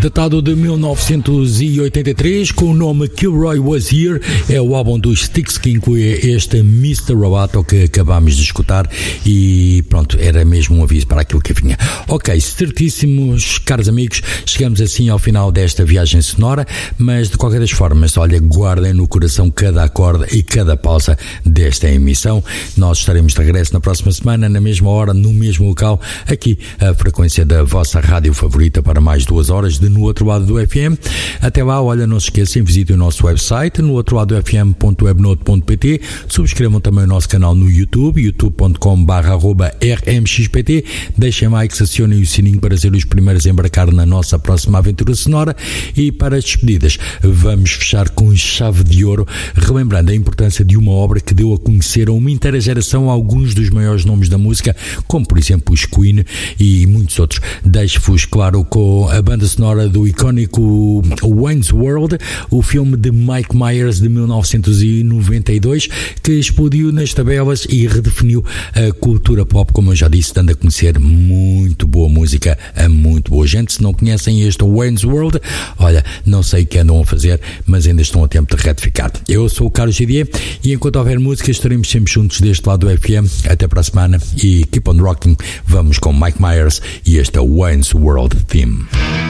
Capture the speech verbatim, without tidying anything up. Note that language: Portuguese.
datado de mil novecentos e oitenta e três, com o nome Kilroy Was Here. É o álbum dos Styx que inclui este mister Roboto que acabámos de escutar e pronto, era mesmo um aviso para aquilo que vinha. Ok, certíssimos, caros amigos, chegamos assim ao final desta viagem sonora, mas de qualquer das formas, olha, guardem no coração cada acorde e cada pausa desta emissão. Nós estaremos de regresso na próxima semana, na mesma hora, no mesmo local, aqui a frequência da vossa rádio favorita para mais duas horas de No Outro Lado do F M. Até lá, olha, não se esqueçam, visitem o nosso website, no outro lado do f m ponto webnote ponto p t. Subscrevam também o nosso canal no YouTube, youtube ponto com barra arroba r m x p t. Deixem likes, acionem o sininho para ser os primeiros a embarcar na nossa próxima aventura sonora. E para as despedidas, vamos fechar com chave de ouro, relembrando a importância de uma obra que deu a conhecer a uma inteira geração alguns dos maiores nomes da música, como por exemplo os Queen e muitos outros. Deixo-vos, claro, com a banda sonora do icónico Wayne's World, o filme de Mike Myers de mil novecentos e noventa e dois, que explodiu nas tabelas e redefiniu a cultura pop, como eu já disse, dando a conhecer muito boa música a muito boa gente. Se não conhecem este Wayne's World, olha, não sei o que andam a fazer, mas ainda estão a tempo de retificar. Eu sou o Carlos Gidier e enquanto houver música estaremos sempre juntos deste lado do F M. Até para a semana e keep on rocking. Vamos com Mike Myers e este Wayne's World Theme.